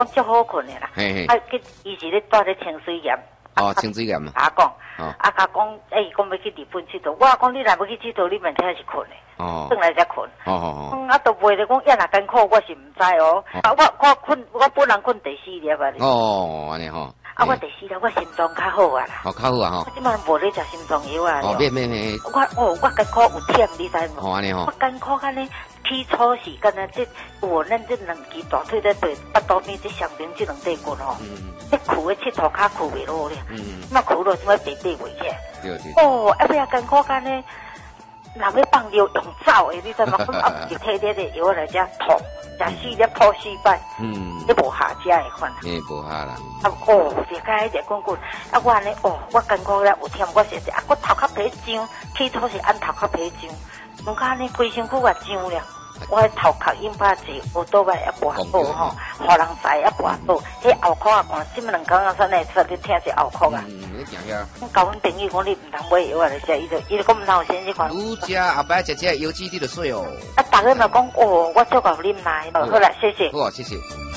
讲足好困的啦。 嘿嘿。 佮伊是咧住咧清水岩。 哦，清水岩啊。 甲讲，甲讲，讲要去日本佚佗，我讲你若要去佚佗，你明天是困的。哦。转来才困。哦。啊，都袂咧讲也若艰苦，我是毋知哦。我困，我本人困第4粒啊。 哦，安尼吼。 啊，我第4粒，我心脏较好啊啦。 哦，较好啊吼。 我即摆无咧食心脏药啊。 哦，免。 我艰苦有忝，你知无？ 哦，安尼吼。 我艰苦安尼。起初时间呢，咱这两支大腿在对巴肚边，这上边这两块骨吼，这跍的佚佗骹跍袂落咧，那跍落怎么白白袂起来？ 对。 哦，啊，不要艰苦干呢，若要放尿用走的，你知嘛？咁啊，就摕啲的药来遮吐，食4粒吐4摆，你无下食的款。 无下啦。 啊，就解一滚滚，啊，我安尼，我艰苦了有忝，我是啊，我头壳皮痒，起初是按头壳皮痒，我安尼规身躯也痒了。我头壳硬把子，有倒来也无好吼，互人知也无好。迄后壳啊，讲什么2工啊，啥呢？出来听是后壳啊。我交阮朋友讲你唔通买药啊，来食，伊就讲唔通有先去看。 愈食后摆食这有机体的水哦。 啊，大家嘛讲我照顾啉奶，好啦，谢谢。 好，谢谢。